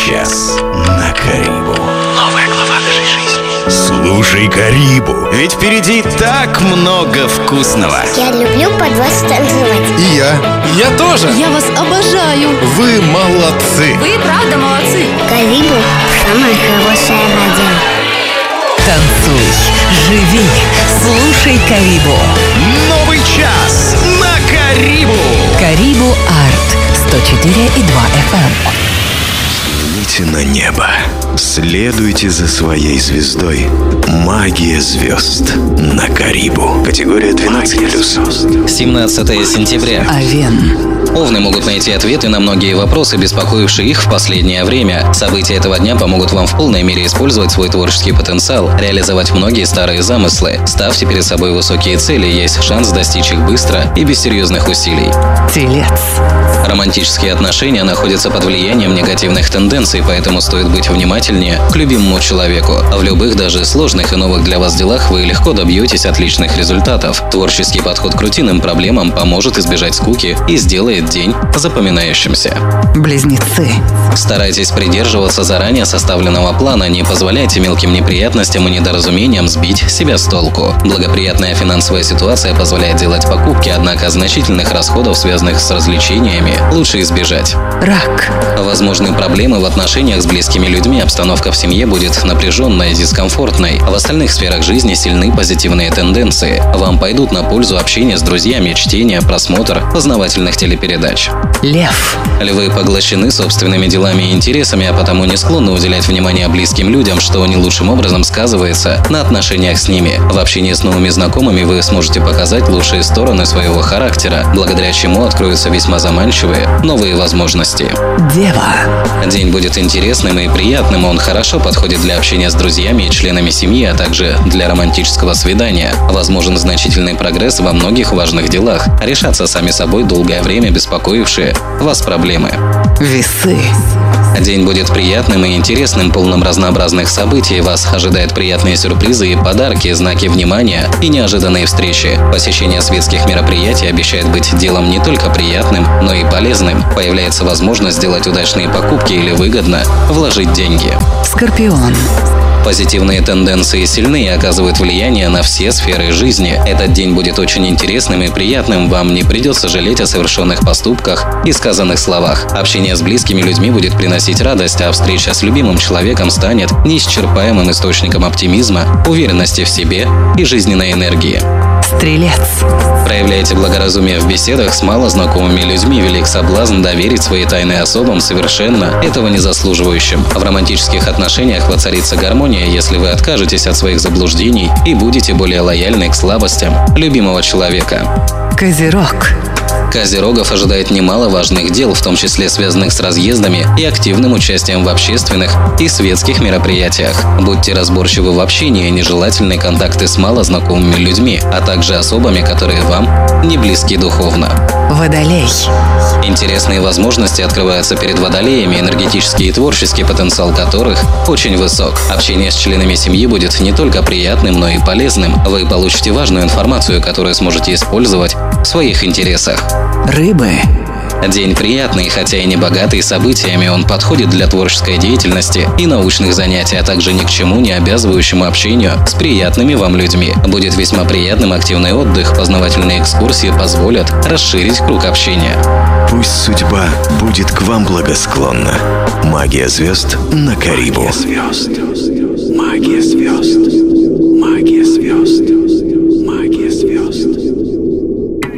час на Карибу. Новая глава нашей жизни. Слушай Карибу, ведь впереди так много вкусного. Я люблю под вас танцевать. И я тоже. Я вас обожаю. Вы молодцы. Вы правда молодцы. Карибу – самая хорошая радио. Танцуй, живи, слушай Карибу. Новый час на Карибу. Карибу Арт 104,2 FM. Взгляните на небо. Следуйте за своей звездой. Магия звезд на Карибу. Категория 12+. 17 сентября. Овен. Овны могут найти ответы на многие вопросы, беспокоившие их в последнее время. События этого дня помогут вам в полной мере использовать свой творческий потенциал, реализовать многие старые замыслы. Ставьте перед собой высокие цели, есть шанс достичь их быстро и без серьезных усилий. Телец. Романтические отношения находятся под влиянием негативных тенденций, поэтому стоит быть внимательнее к любимому человеку. В любых, даже сложных и новых для вас делах вы легко добьетесь отличных результатов. Творческий подход к рутинным проблемам поможет избежать скуки и сделает день запоминающимся. Близнецы. Старайтесь придерживаться заранее составленного плана, не позволяйте мелким неприятностям и недоразумениям сбить себя с толку. Благоприятная финансовая ситуация позволяет делать покупки, однако значительных расходов, связанных с развлечениями, лучше избежать. Рак. Возможны проблемы в отношениях с близкими людьми, обстановка в семье будет напряженной и дискомфортной. В остальных сферах жизни сильны позитивные тенденции. Вам пойдут на пользу общение с друзьями, чтение, просмотр познавательных телепередач. Лев. Львы поглощены собственными делами и интересами, а потому не склонны уделять внимание близким людям, что не лучшим образом сказывается на отношениях с ними. В общении с новыми знакомыми вы сможете показать лучшие стороны своего характера, благодаря чему откроются весьма заманчивые новые возможности. Дева. День будет интересным и приятным, он хорошо подходит для общения с друзьями и членами семьи, а также для романтического свидания. Возможен значительный прогресс во многих важных делах, решатся сами собой долгое время беспокоившие вас проблемы. Весы. День будет приятным и интересным, полным разнообразных событий. Вас ожидают приятные сюрпризы и подарки, знаки внимания и неожиданные встречи. Посещение светских мероприятий обещает быть делом не только приятным, но и полезным. Появляется возможность сделать удачные покупки или выгодно вложить деньги. Скорпион. Позитивные тенденции сильны и оказывают влияние на все сферы жизни. Этот день будет очень интересным и приятным, вам не придется жалеть о совершенных поступках и сказанных словах. Общение с близкими людьми будет приносить радость, а встреча с любимым человеком станет неисчерпаемым источником оптимизма, уверенности в себе и жизненной энергии. Стрелец. Проявляйте благоразумие в беседах с малознакомыми людьми, велик соблазн доверить свои тайны особам, совершенно этого не заслуживающим. В романтических отношениях воцарится гармония, если вы откажетесь от своих заблуждений и будете более лояльны к слабостям любимого человека. Козерог. Козерогов ожидает немало важных дел, в том числе связанных с разъездами и активным участием в общественных и светских мероприятиях. Будьте разборчивы в общении, нежелательные контакты с малознакомыми людьми, а также особами, которые вам не близки духовно. Водолей. Интересные возможности открываются перед водолеями, энергетический и творческий потенциал которых очень высок. Общение с членами семьи будет не только приятным, но и полезным. Вы получите важную информацию, которую сможете использовать в своих интересах. Рыбы. День приятный, хотя и не богатый событиями, он подходит для творческой деятельности и научных занятий, а также ни к чему не обязывающему общению с приятными вам людьми. Будет весьма приятным активный отдых, познавательные экскурсии позволят расширить круг общения. Пусть судьба будет к вам благосклонна. Магия звезд на Карибу.